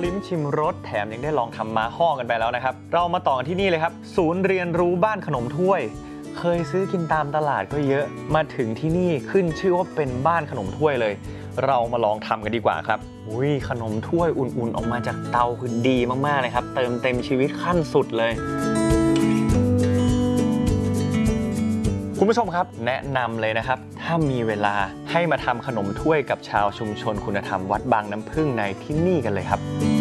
ลิ้มชิมรสแถมยังได้ลองทำม้าห้อกันไปแล้วนะครับเรามาต่อกันที่นี่เลยครับศูนย์เรียนรู้บ้านขนมถ้วยเคยซื้อกินตามตลาดก็เยอะมาถึงที่นี่ขึ้นชื่อว่าเป็นบ้านขนมถ้วยเลยเรามาลองทำกันดีกว่าครับขนมถ้วยอุ่นๆออกมาจากเตาคือดีมากๆเลยครับเติมเต็มชีวิตขั้นสุดเลยคุณผู้ชมครับแนะนำเลยนะครับถ้ามีเวลาให้มาทำขนมถ้วยกับชาวชุมชนคุณธรรมวัดบางน้ำผึ้งในที่นี่กันเลยครับ